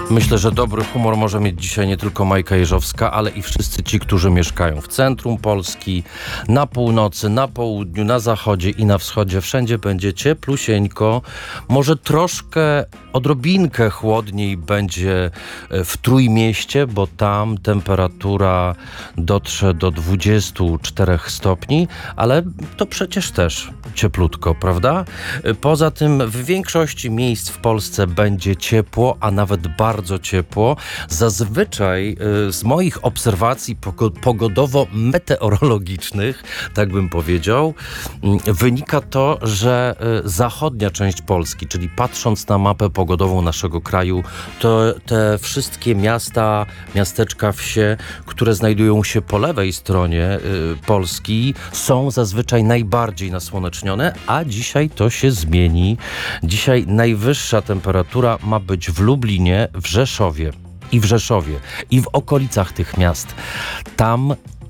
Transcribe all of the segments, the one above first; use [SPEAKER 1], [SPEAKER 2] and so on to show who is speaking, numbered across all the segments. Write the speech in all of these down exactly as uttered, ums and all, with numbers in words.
[SPEAKER 1] Myślę, że dobry humor może mieć dzisiaj nie tylko Majka Jeżowska, ale i wszyscy ci, którzy mieszkają w centrum Polski, na północy, na południu, na zachodzie i na wschodzie. Wszędzie będzie cieplusieńko. Może troszkę, odrobinkę chłodniej będzie w Trójmieście, bo tam temperatura dotrze do dwudziestu czterech stopni, ale to przecież też cieplutko, prawda? Poza tym w większości miejsc w Polsce będzie ciepło, a nawet bardzo ciepło. Zazwyczaj z moich obserwacji pogodowo-meteorologicznych, tak bym powiedział, wynika to, że zachodnia część Polski, czyli patrząc na mapę pogodową naszego kraju, to te wszystkie miasta, miasteczka, wsie, które znajdują się po lewej stronie Polski, są zazwyczaj najbardziej nasłonecznione, a dzisiaj to się zmieni. Dzisiaj najwyższa temperatura ma być w Lublinie, w Rzeszowie i w Rzeszowie i w okolicach tych miast. Tam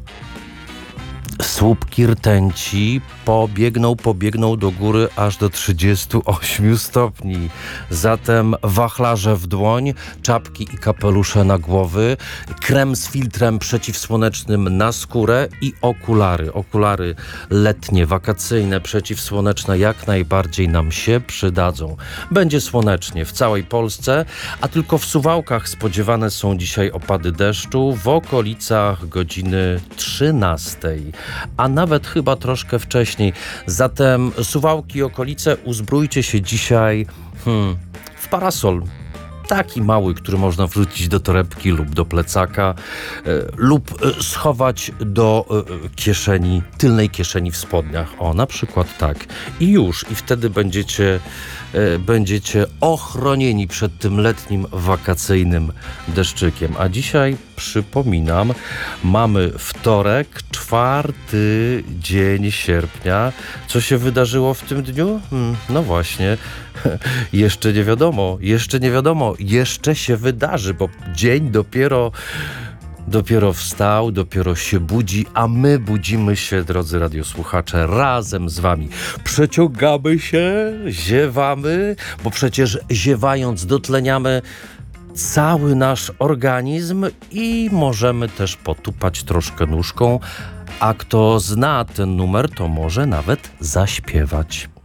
[SPEAKER 1] słupki rtęci pobiegną, pobiegną do góry aż do trzydziestu ośmiu stopni. Zatem wachlarze w dłoń, czapki i kapelusze na głowy, krem z filtrem przeciwsłonecznym na skórę i okulary. Okulary letnie, wakacyjne, przeciwsłoneczne jak najbardziej nam się przydadzą. Będzie słonecznie w całej Polsce, a tylko w Suwałkach spodziewane są dzisiaj opady deszczu w okolicach godziny trzynastej, a nawet chyba troszkę wcześniej. Zatem Suwałki i okolice, uzbrójcie się dzisiaj hmm, w parasol. Taki mały, który można wrzucić do torebki lub do plecaka e, lub e, schować do e, kieszeni, tylnej kieszeni w spodniach. O, na przykład tak. I już. I wtedy będziecie, e, będziecie ochronieni przed tym letnim, wakacyjnym deszczykiem. A dzisiaj, przypominam, mamy wtorek, czwarty dzień sierpnia. Co się wydarzyło w tym dniu? Hmm, no właśnie. Jeszcze nie wiadomo, jeszcze nie wiadomo, jeszcze się wydarzy, bo dzień dopiero, dopiero wstał, dopiero się budzi, a my budzimy się, drodzy radiosłuchacze, razem z wami. Przeciągamy się, ziewamy, bo przecież ziewając dotleniamy cały nasz organizm i możemy też potupać troszkę nóżką, a kto zna ten numer, to może nawet zaśpiewać.